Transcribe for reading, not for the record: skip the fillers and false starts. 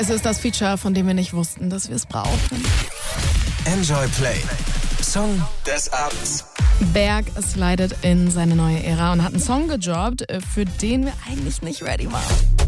Es ist das Feature, von dem wir nicht wussten, dass wir es brauchen. Enjoy Play. Song des Abends. Berg slidet in seine neue Ära und hat einen Song gedroppt, für den wir eigentlich nicht ready waren.